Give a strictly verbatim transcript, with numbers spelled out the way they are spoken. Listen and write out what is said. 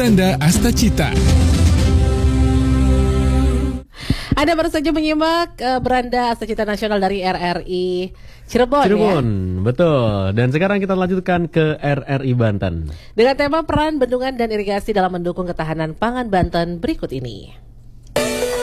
Beranda Astacita. Anda baru saja menyimak uh, Beranda Astacita Nasional dari R R I Cirebon, Cirebon, ya? Betul. Dan sekarang kita lanjutkan ke R R I Banten dengan tema peran bendungan dan irigasi dalam mendukung ketahanan pangan Banten berikut ini.